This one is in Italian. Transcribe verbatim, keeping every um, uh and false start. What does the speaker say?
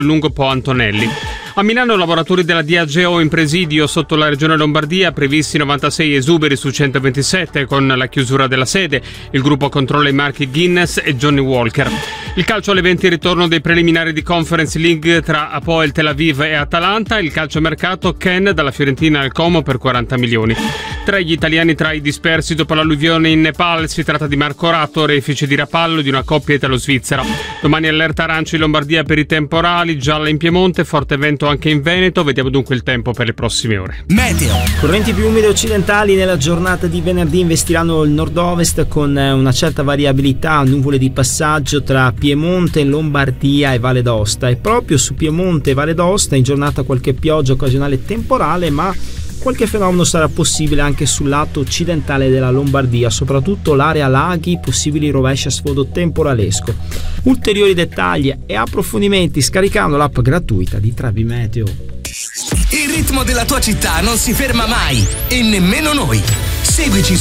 lungo Po Antonelli. A Milano lavoratori della Diageo in presidio sotto la regione Lombardia, previsti novantasei esuberi su centoventisette con la chiusura della sede. Il gruppo controlla i marchi Guinness e Johnny Walker. Il calcio alle venti, ritorno dei preliminari di Conference League tra Hapoel Tel Aviv e Atalanta. Il calciomercato Ken dalla Fiorentina al Como per quaranta milioni. Tra gli italiani tra i dispersi dopo l'alluvione in Nepal si tratta di Marco Ratto, refice di Rapallo di una coppia italo-svizzera. Domani allerta arancia in Lombardia per i temporali, gialla in Piemonte, forte vento anche in Veneto. Vediamo dunque il tempo per le prossime ore. Meteo. Correnti più umide occidentali nella giornata di venerdì investiranno il nord-ovest con una certa variabilità, nuvole di passaggio tra Piemonte, Lombardia e Valle d'Aosta, e proprio su Piemonte e Valle d'Aosta in giornata qualche pioggia occasionale temporale, ma qualche fenomeno sarà possibile anche sul lato occidentale della Lombardia, soprattutto l'area laghi, possibili rovesci a sfondo temporalesco. Ulteriori dettagli e approfondimenti scaricando l'app gratuita di Trebi Meteo. Il ritmo della tua città non si ferma mai e nemmeno noi. Seguici